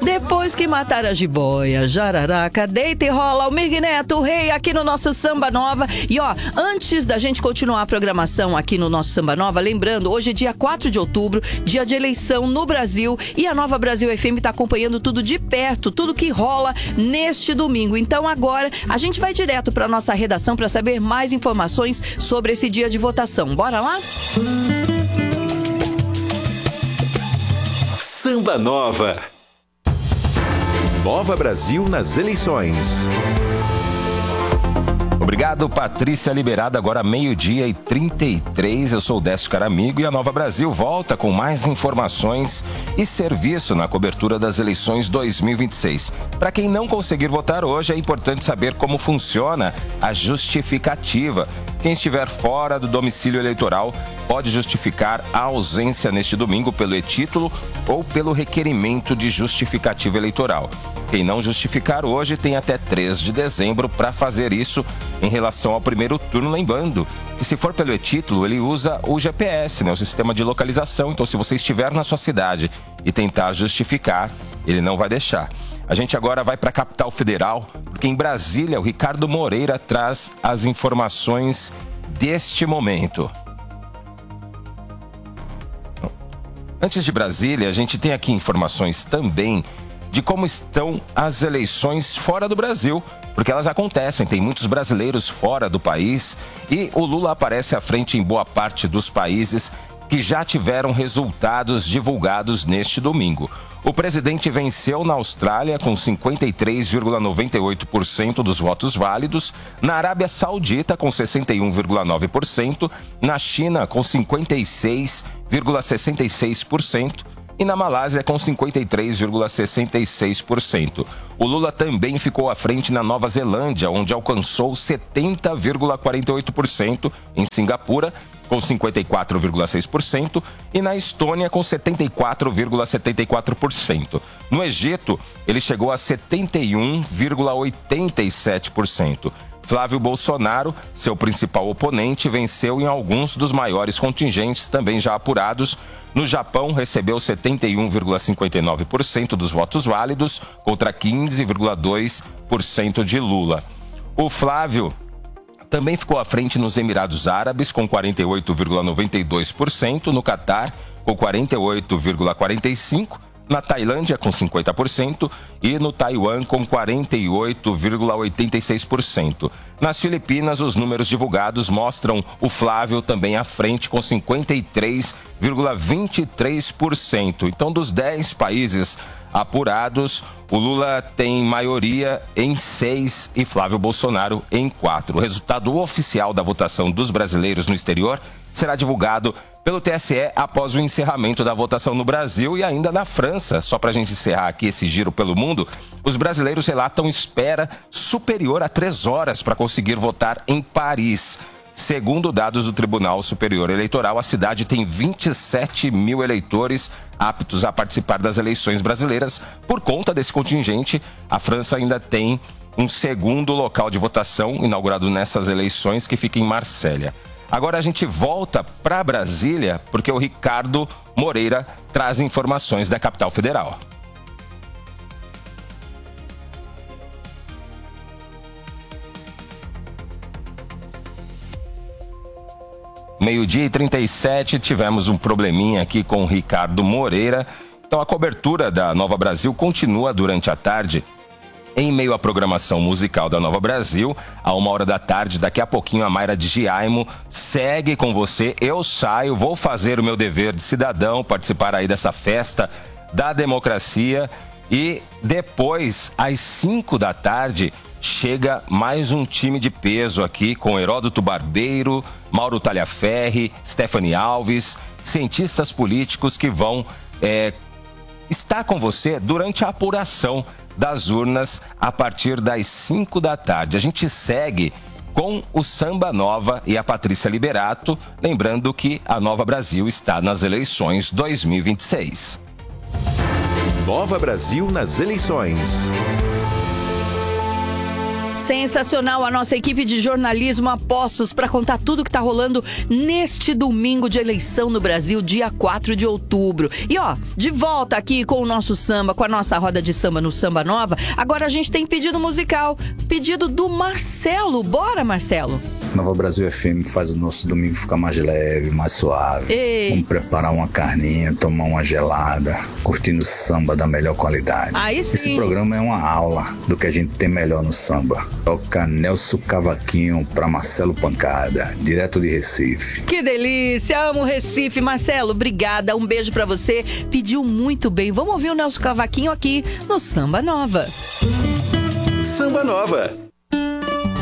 Depois que matar a jiboia, jararaca, deita e rola o Mig Neto, o rei, aqui no nosso Samba Nova. E ó, antes da gente continuar a programação aqui no nosso Samba Nova, lembrando, hoje é dia 4 de outubro, dia de eleição no Brasil, e a Nova Brasil FM está acompanhando tudo de perto, tudo que rola neste domingo. Então agora a gente vai direto para nossa redação para saber mais informações sobre esse dia de votação. Bora lá? Samba Nova. Nova Brasil nas eleições. Obrigado, Patrícia Liberada. Agora 12h33. Eu sou o Décio Caramigo e a Nova Brasil volta com mais informações e serviço na cobertura das eleições 2026. Para quem não conseguir votar hoje, é importante saber como funciona a justificativa. Quem estiver fora do domicílio eleitoral pode justificar a ausência neste domingo pelo e-título ou pelo requerimento de justificativa eleitoral. Quem não justificar hoje tem até 3 de dezembro para fazer isso em relação ao primeiro turno, lembrando que se for pelo e-título, ele usa o GPS, o sistema de localização. Então, se você estiver na sua cidade e tentar justificar, ele não vai deixar. A gente agora vai para a capital federal, porque em Brasília o Ricardo Moreira traz as informações deste momento. Antes de Brasília, a gente tem aqui informações também de como estão as eleições fora do Brasil, porque elas acontecem, tem muitos brasileiros fora do país e o Lula aparece à frente em boa parte dos países que já tiveram resultados divulgados neste domingo. O presidente venceu na Austrália com 53,98% dos votos válidos, na Arábia Saudita com 61,9%, na China com 56,66%, e na Malásia com 53,66%. O Lula também ficou à frente na Nova Zelândia, onde alcançou 70,48%, em Singapura com 54,6% e na Estônia com 74,74%. No Egito, ele chegou a 71,87%. Flávio Bolsonaro, seu principal oponente, venceu em alguns dos maiores contingentes também já apurados. No Japão, recebeu 71,59% dos votos válidos contra 15,2% de Lula. O Flávio também ficou à frente nos Emirados Árabes com 48,92%, no Catar com 48,45%, na Tailândia com 50% e no Taiwan com 48,86%. Nas Filipinas, os números divulgados mostram o Flávio também à frente com 53,23%. Então, dos 10 países apurados, o Lula tem maioria em 6 e Flávio Bolsonaro em 4. O resultado oficial da votação dos brasileiros no exterior será divulgado pelo TSE após o encerramento da votação no Brasil e ainda na França. Só para a gente encerrar aqui esse giro pelo mundo, os brasileiros relatam espera superior a 3 horas para conseguir votar em Paris. Segundo dados do Tribunal Superior Eleitoral, a cidade tem 27 mil eleitores aptos a participar das eleições brasileiras. Por conta desse contingente, a França ainda tem um segundo local de votação inaugurado nessas eleições, que fica em Marsella. Agora a gente volta para Brasília, porque o Ricardo Moreira traz informações da capital federal. Meio-dia e 37, tivemos um probleminha aqui com o Ricardo Moreira. Então a cobertura da Nova Brasil continua durante a tarde. Em meio à programação musical da Nova Brasil, a 1h da tarde, daqui a pouquinho a Mayra de Giaimo segue com você. Eu saio, vou fazer o meu dever de cidadão, participar aí dessa festa da democracia. E depois, às 5 da tarde, chega mais um time de peso aqui com Heródoto Barbeiro, Mauro Talhaferri, Stephanie Alves, cientistas políticos que vão estar com você durante a apuração das urnas a partir das 5 da tarde. A gente segue com o Samba Nova e a Patrícia Liberato, lembrando que a Nova Brasil está nas eleições 2026. Nova Brasil nas eleições. Sensacional a nossa equipe de jornalismo a postos para contar tudo que tá rolando neste domingo de eleição no Brasil, dia 4 de outubro. E ó, de volta aqui com o nosso samba, com a nossa roda de samba no Samba Nova. Agora a gente tem pedido musical, pedido do Marcelo. Bora, Marcelo. Nova Brasil FM faz o nosso domingo ficar mais leve, mais suave. Ei. Vamos preparar uma carninha, tomar uma gelada, curtindo samba da melhor qualidade. Aí sim. Esse programa é uma aula do que a gente tem melhor no samba. Toca Nelson Cavaquinho pra Marcelo Pancada, direto de Recife. Que delícia, amo Recife. Marcelo, obrigada, um beijo pra você. Pediu muito bem. Vamos ouvir o Nelson Cavaquinho aqui no Samba Nova. Samba Nova.